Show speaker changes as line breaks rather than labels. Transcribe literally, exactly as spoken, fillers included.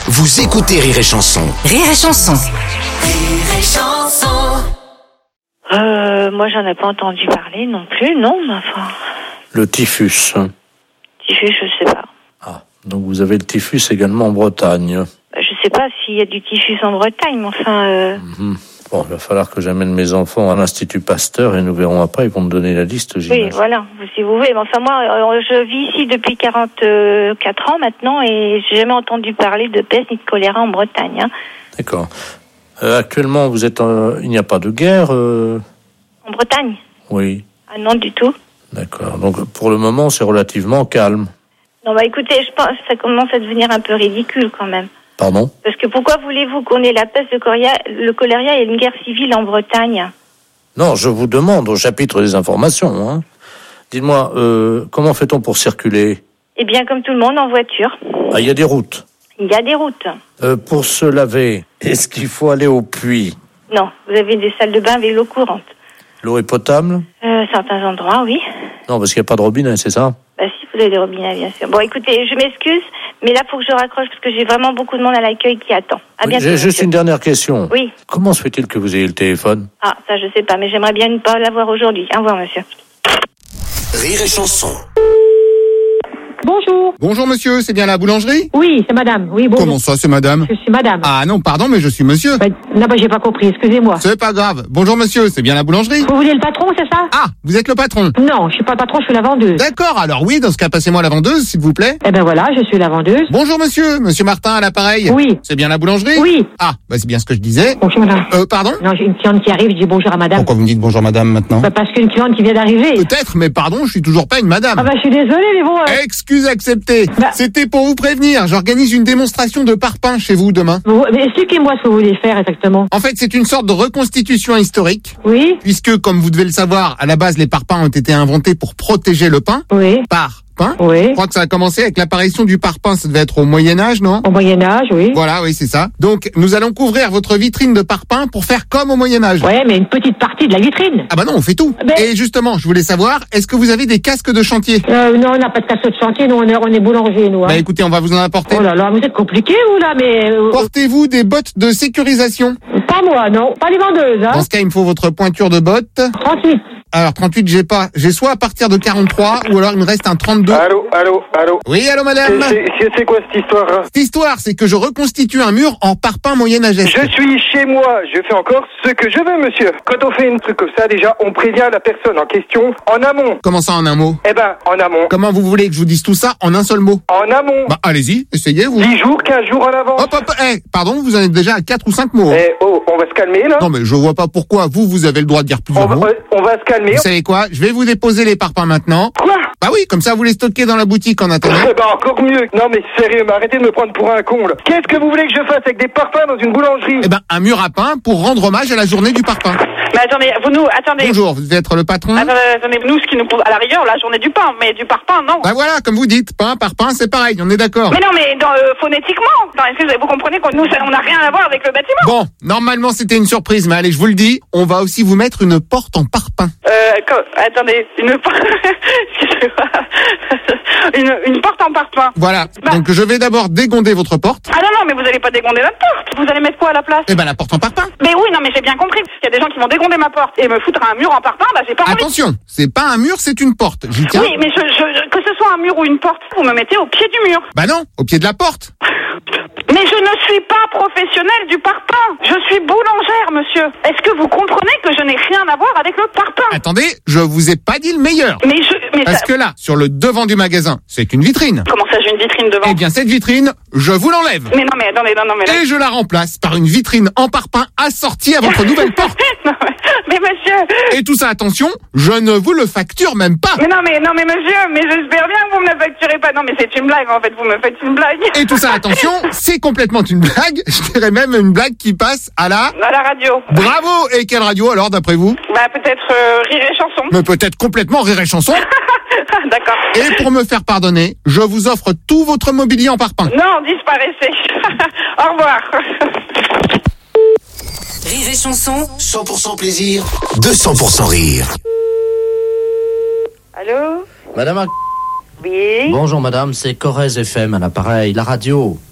Vous écoutez Rire et Chanson.
Rire et Chanson.
Rire et Chanson.
Euh, moi, j'en ai pas entendu parler non plus, non, mais enfin.
Le typhus.
Typhus, je sais pas.
Ah, donc vous avez le typhus également en Bretagne.
Je sais pas s'il y a du typhus en Bretagne, mais enfin. Euh...
Mm-hmm. Bon, il va falloir que j'amène mes enfants à l'Institut Pasteur et nous verrons après. Ils vont me donner la liste, j'imagine.
Oui, voilà, si vous voulez. Mais enfin, moi, je vis ici depuis quarante-quatre ans maintenant et j'ai jamais entendu parler de peste ni de choléra en Bretagne. Hein.
D'accord. Euh, actuellement, vous êtes, euh, il n'y a pas de guerre euh...
En Bretagne ?
Oui.
Ah non, du tout.
D'accord. Donc, pour le moment, c'est relativement calme.
Non, bah écoutez, je pense que ça commence à devenir un peu ridicule quand même.
Pardon ?
Parce que pourquoi voulez-vous qu'on ait la peste, le choléra, le choléra et une guerre civile en Bretagne ?
Non, je vous demande au chapitre des informations. Hein. Dites-moi, euh, comment fait-on pour circuler ?
Eh bien, comme tout le monde, en voiture.
Ah, il y a des routes.
Il y a des routes.
Euh, pour se laver, est-ce qu'il faut aller au puits ?
Non, vous avez des salles de bain avec l'eau courante.
L'eau est potable ?
Euh, certains endroits, oui.
Non, parce qu'il n'y a pas de robinet, c'est ça ?
Bah si, vous avez des robinets, bien sûr. Bon, écoutez, je m'excuse, mais là, il faut que je raccroche parce que j'ai vraiment beaucoup de monde à l'accueil qui attend. À
Oui,
bientôt.
j'ai juste
monsieur.
une dernière question.
Oui.
Comment se fait-il que vous ayez le téléphone ?
Ah, ça, je sais pas, mais j'aimerais bien ne pas l'avoir aujourd'hui. Au revoir, monsieur.
Rire et Chanson.
Bonjour.
Bonjour monsieur, c'est bien la boulangerie ?
Oui, c'est madame. Oui, bonjour.
Comment ça, c'est madame ?
Je suis madame.
Ah non, pardon, mais je suis monsieur.
Bah, non, bah, j'ai pas compris, excusez-moi.
C'est pas grave. Bonjour monsieur, c'est bien la boulangerie ?
Vous voulez le patron, c'est ça ?
Ah, vous êtes le patron ?
Non, je suis pas le patron, je suis la vendeuse.
D'accord, alors oui, dans ce cas, passez-moi la vendeuse, s'il vous plaît.
Eh ben voilà, je suis la vendeuse.
Bonjour monsieur, monsieur Martin à l'appareil.
Oui.
C'est bien la boulangerie ?
Oui.
Ah, bah c'est bien ce que je disais.
Bonjour, madame.
Euh, pardon ?
Non, j'ai une cliente qui arrive, je dis bonjour à madame.
Pourquoi vous me dites bonjour madame maintenant ?
Bah, parce qu'une cliente qui vient d'arriver.
Peut-être, mais pardon, je suis toujours pas une madame.
Ah bah, je suis désolée, mais bon... Euh...
Excuse acceptée.
Bah-
C'était pour vous prévenir, j'organise une démonstration de parpaing chez vous demain.
Vous, mais expliquez-moi ce que vous voulez faire exactement.
En fait, c'est une sorte de reconstitution historique.
Oui.
Puisque, comme vous devez le savoir, à la base, les parpaings ont été inventés pour protéger le pain.
Oui.
Par pain.
Oui.
Je crois que ça a commencé avec l'apparition du parpaing, ça devait être au Moyen-Âge, non ?
Au Moyen-Âge, oui.
Voilà, oui, c'est ça. Donc, nous allons couvrir votre vitrine de parpaing pour faire comme au Moyen-Âge.
Ouais, mais une petite partie de la vitrine.
Ah bah non, on fait tout.
Mais-
Et justement, je voulais savoir, est-ce que vous avez des casques de chantier ?
Euh, non, on n'a pas de casse de chantier, nous, on est, on est boulanger, nous. Hein.
Bah écoutez, on va vous en apporter.
Oh là là, vous êtes compliqué, vous, là, mais... euh,
Portez-vous des bottes de sécurisation ?
Pas moi, non. Pas les vendeuses, hein.
Dans ce cas, il me faut votre pointure de bottes.
trente-huit.
Alors, trente-huit, j'ai pas. J'ai soit à partir de quarante-trois, ou alors il me reste un trente-deux.
Allô, allô, allô.
Oui, allô madame.
C'est- C'est c'est quoi cette histoire hein?
Cette histoire, c'est que je reconstitue un mur en parpaing moyenâgeux.
Je suis chez moi, je fais encore ce que je veux, monsieur. Quand on fait un truc comme ça, déjà, on prévient la personne en question en amont.
Comment ça en un mot ?
Eh ben, en amont.
Comment vous voulez que je vous dise tout ça en un seul mot ?
En amont.
Bah allez-y, essayez vous.
dix jours, quinze jours en avance.
Hop hop, eh, pardon, vous en êtes déjà à quatre ou cinq mots. hein.
Eh, oh, on va se calmer, là.
Non mais je vois pas pourquoi vous, vous avez le droit de dire
On
plusieurs
va,
mots.
euh, on va se calmer.
Vous savez quoi ? Je vais vous déposer les parpaings maintenant.
Quoi?
Bah oui, comme ça vous les stockez dans la boutique en attendant.
Eh ben, encore mieux. Non, mais sérieux, mais arrêtez de me prendre pour un con, là. Qu'est-ce que vous voulez que je fasse avec des parpaings dans une boulangerie?
Eh ben, un mur à pain pour rendre hommage à la journée du parpaing.
Mais attendez, vous nous, attendez.
Bonjour, vous devez être le patron.
Attendez, attendez, nous, ce qui nous pose, à la rigueur, la journée du pain, mais du parpaing, non.
Bah voilà, comme vous dites, pain par pain, c'est pareil, on est d'accord.
Mais non, mais dans, euh, phonétiquement. Non, est-ce que vous comprenez qu'on nous, ça- on n'a rien à voir avec le bâtiment?
Bon, normalement c'était une surprise, mais allez, je vous le dis, on va aussi vous mettre une porte en parpaing.
Euh, co- attendez, une porte, une, une porte en parpaing.
Voilà,
Bah.
donc je vais d'abord dégonder votre porte.
Ah non, non, mais vous allez pas dégonder notre porte. Vous allez mettre quoi à la place?
Eh ben la porte en parpaing.
Mais oui, non, mais j'ai bien compris. Parce qu'il y a des gens qui vont dégonder ma porte et me foutre un mur en parpaing, bah j'ai pas envie.
Attention, c'est pas un mur, c'est une porte. J'y tiens.
Oui, mais je, je, que ce soit un mur ou une porte, vous me mettez au pied du mur.
Bah non, au pied de la porte.
Mais je ne suis pas professionnelle du parpaing. Je suis boulangère, monsieur. Est-ce que vous comprenez que je n'ai rien à voir avec le parpaing?
Attendez, je vous ai pas dit le meilleur.
Mais je... Mais
Parce
ça-
que là, sur le devant du magasin, c'est une vitrine.
Comment ça, j'ai une vitrine devant?
Eh bien, cette vitrine, je vous l'enlève.
Mais non, mais attendez, non, non, mais... là-
Et je la remplace par une vitrine en parpaing assortie à votre nouvelle porte.
non, mais... mais monsieur...
Et tout ça, attention, je ne vous le facture même pas.
Mais non, mais non, mais monsieur, mais j'espère bien que vous me la facturez pas. Non, mais c'est une blague, en fait, vous me faites une blague.
Et tout ça, attention, c'est complètement une blague. Je dirais même une blague qui passe à la...
À la radio.
Bravo. Et quelle radio alors, d'après vous?
Bah, peut-être euh, Rire et Chanson.
Mais peut-être complètement Rire et Chanson.
D'accord.
Et pour me faire pardonner, je vous offre tout votre mobilier en parpaing.
Non, disparaissez. Au revoir.
Rire et Chanson.
cent pour cent plaisir, deux cents pour cent rire.
Allô?
Madame,
Oui?
bonjour madame, c'est Corrèze F M à l'appareil, la radio.